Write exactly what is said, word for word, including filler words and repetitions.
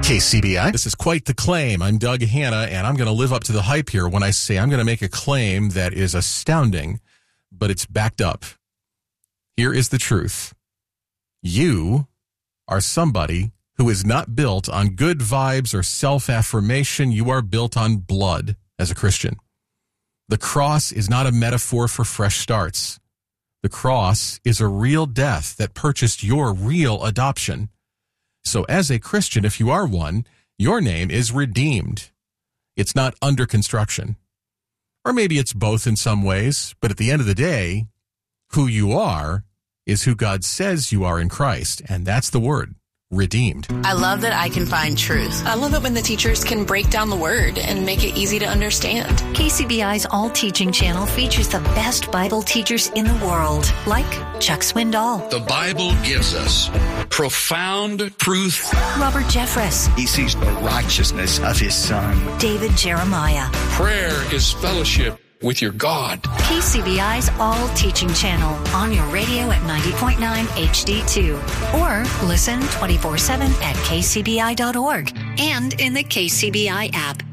K C B I. This is quite the claim. I'm Doug Hanna, and I'm going to live up to the hype here when I say I'm going to make a claim that is astounding, but it's backed up. Here is the truth. You are somebody who is not built on good vibes or self-affirmation. You are built on blood as a Christian. The cross is not a metaphor for fresh starts. The cross is a real death that purchased your real adoption. So as a Christian, if you are one, your name is redeemed. It's not under construction. Or maybe it's both in some ways, but at the end of the day, who you are is who God says you are in Christ, and that's the word, redeemed. I love that I can find truth. I love it when the teachers can break down the word and make it easy to understand. K C B I's All Teaching channel features the best Bible teachers in the world, like Chuck Swindoll. The Bible gives us profound truth. Robert Jeffress. He sees the righteousness of his Son. David Jeremiah. Prayer is fellowship with your God. K C B I's All Teaching channel on your radio at ninety point nine H D two. Or listen twenty-four seven at K C B I dot org and in the K C B I app.